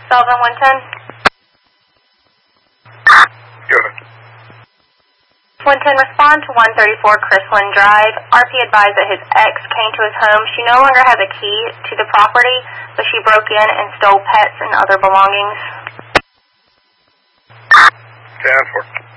Sullivan 110. Go ahead. 110, respond to 134 Chrisland Drive. RP advised that his ex came to his home. She no longer has a key to the property, but she broke in and stole pets and other belongings. 10-4.